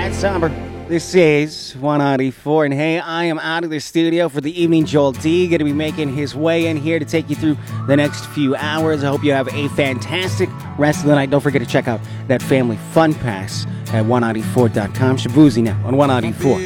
Pat Somber. This is 194, and hey, I am out of the studio for the evening. Joel D going to be making his way in here to take you through the next few hours. I hope you have a fantastic rest of the night. Don't forget to check out that Family Fun Pass at 194.com. Shabuzi now on 194.